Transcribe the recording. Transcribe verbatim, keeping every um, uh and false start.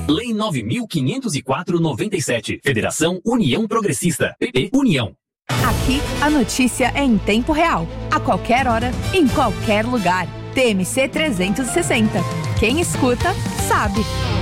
Lei nove mil quinhentos e quatro barra noventa e sete. Federação União Progressista. P P União. Aqui, a notícia é em tempo real. A qualquer hora, em qualquer lugar. T M C trezentos e sessenta. Quem escuta, sabe.